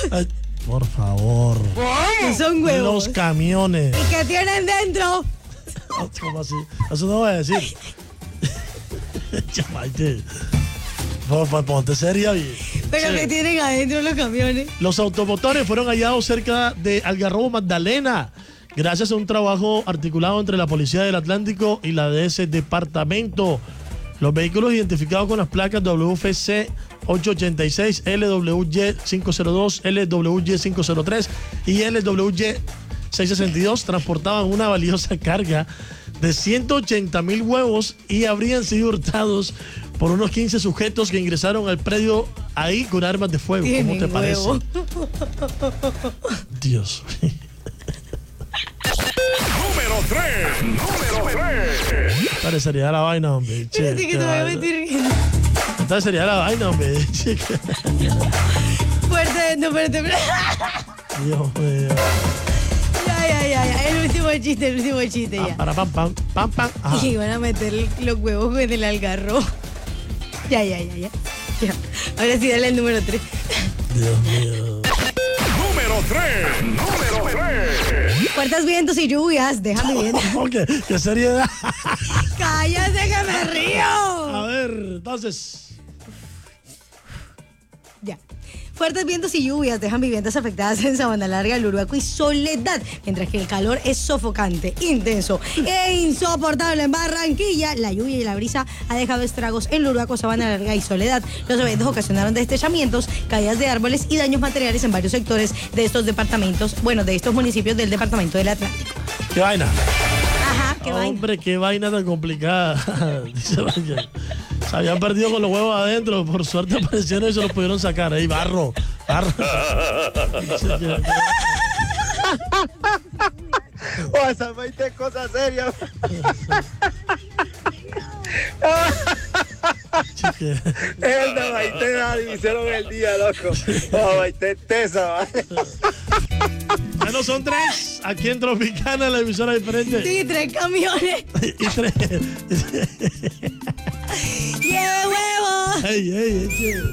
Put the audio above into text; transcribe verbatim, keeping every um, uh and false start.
Ay, por favor. Que son huevos. Los camiones. ¿Y qué tienen dentro? ¿Cómo así? Eso no voy a decir. Ya, Maite. Por favor, ponte seria, oye. Pero Sí. que tienen adentro los camiones. Los automotores fueron hallados cerca de Algarrobo, Magdalena, gracias a un trabajo articulado entre la Policía del Atlántico y la de ese departamento. Los vehículos identificados con las placas W F C ochocientos ochenta y seis, L W Y quinientos dos, L W Y quinientos tres y L W Y seiscientos sesenta y dos transportaban una valiosa carga de ciento ochenta mil huevos y habrían sido hurtados por unos quince sujetos que ingresaron al predio ahí con armas de fuego. ¿Cómo Tienen te parece? huevo. Dios. Número tres. Número tres. Parecería la vaina, hombre. Che, Fíjate que qué te voy a vaina. meter. Esta sería la vaina, hombre. Che, qué- Fuerte, no, espérate, espérate. Dios mío. Ya, ya, ya, ya. El último chiste, el último chiste, Ah, ya. para pam, pam, pam, pam. Ajá. Y van a meter los huevos en el algarrobo. Ya, ya, ya, ya. Ya. Ahora sí, dale el número tres. Dios mío. Número tres. Número tres. Fuertes vientos y lluvias, déjame bien. Ok, qué seriedad. ¡Cállate que me río! A ver, entonces. Ya. Fuertes vientos y lluvias dejan viviendas afectadas en Sabana Larga, Luruaco y Soledad, mientras que el calor es sofocante, intenso e insoportable en Barranquilla. La lluvia y la brisa ha dejado estragos en Luruaco, Sabana Larga y Soledad. Los eventos ocasionaron destrechamientos, caídas de árboles y daños materiales en varios sectores de estos departamentos, bueno, de estos municipios del departamento del Atlántico. ¿Qué vaina? Ajá, qué vaina. Hombre, qué vaina tan complicada. Dice que se habían perdido con los huevos adentro. Por suerte aparecieron y se los pudieron sacar. Ahí, barro. Barro. Dice que- Oh, esa Maite es cosa seria. dice que- Es de Maite, Dani, me hicieron el día, loco. Oh, Maite es tesa, ¿vale? Bueno, son tres. Aquí en Tropicana, la emisora diferente. Sí, tres camiones. Y tres. ¡Qué huevos! Ey, ey, ey, che.